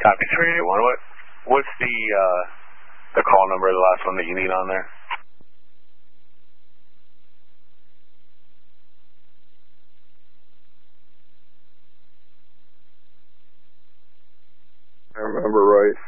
Copy 381. What's the call number, the last one that you need on there? I remember right.